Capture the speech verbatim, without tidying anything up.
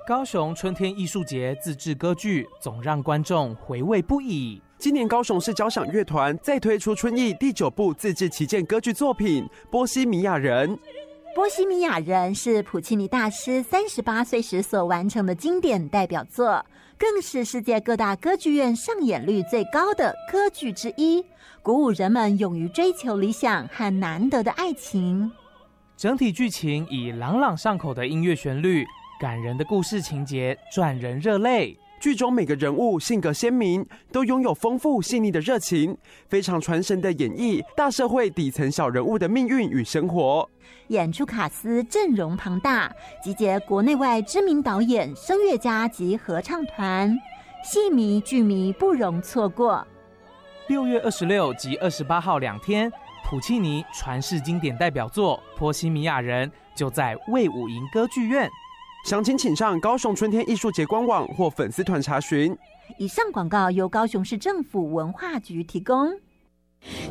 高雄春天艺术节自制歌剧总让观众回味不已。 今年高雄市交响乐团再推出春艺第九部自制旗舰歌剧作品《波西米亚人》。 波西米亚人是普契尼大师三十八岁时所完成的经典代表作，更是世界各大歌剧院上演率最高的歌剧之一，鼓舞人们勇于追求理想和难得的爱情。 整体剧情以朗朗上口的音乐旋律、感人的故事情节赚人热泪。 剧中每个人物性格鲜明，都拥有丰富细腻的热情，非常传神的演绎大社会底层小人物的命运与生活。 演出卡司阵容庞大，集结国内外知名导演、声乐家及合唱团，戏迷剧迷不容错过。 六月二十六及二十八号两天，普契尼传世经典代表作《波西米亚人》就在卫武营歌剧院。 详情请上高雄春天艺术节官网或粉丝团查询。 以上广告由高雄市政府文化局提供。